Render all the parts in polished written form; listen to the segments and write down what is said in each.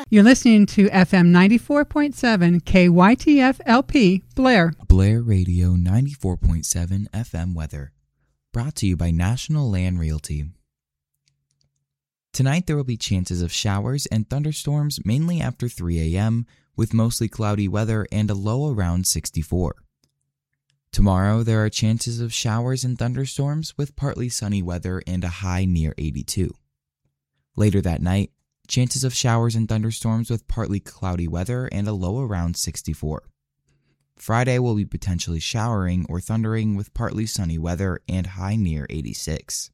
You're listening to FM 94.7 KYTF LP, Blair. Blair Radio 94.7 FM weather. Brought to you by National Land Realty. Tonight there will be chances of showers and thunderstorms mainly after 3 a.m. with mostly cloudy weather and a low around 64. Tomorrow there are chances of showers and thunderstorms with partly sunny weather and a high near 82. Later that night, chances of showers and thunderstorms with partly cloudy weather and a low around 64. Friday will be potentially showering or thundering with partly sunny weather and high near 86.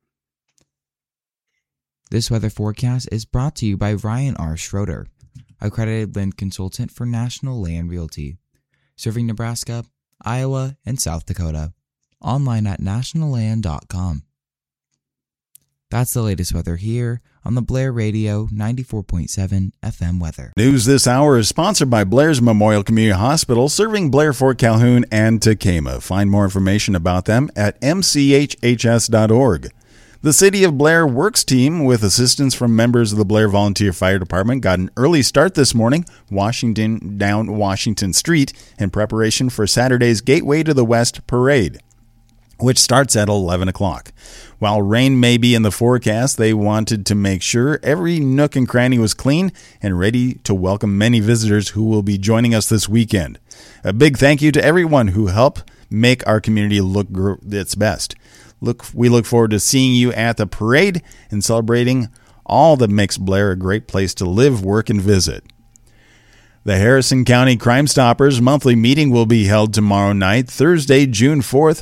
This weather forecast is brought to you by Ryan R. Schroeder, accredited land consultant for National Land Realty, serving Nebraska, Iowa, and South Dakota. Online at nationalland.com. That's the latest weather here on the Blair Radio 94.7 FM weather. News this hour is sponsored by Blair's Memorial Community Hospital, serving Blair, Fort Calhoun, and Tekamah. Find more information about them at mchhs.org. The City of Blair Works team, with assistance from members of the Blair Volunteer Fire Department, got an early start this morning, down Washington Street, in preparation for Saturday's Gateway to the West parade, which starts at 11 o'clock. While rain may be in the forecast, they wanted to make sure every nook and cranny was clean and ready to welcome many visitors who will be joining us this weekend. A big thank you to everyone who helped make our community look its best. We look forward to seeing you at the parade and celebrating all that makes Blair a great place to live, work, and visit. The Harrison County Crime Stoppers monthly meeting will be held tomorrow night, Thursday, June 4th,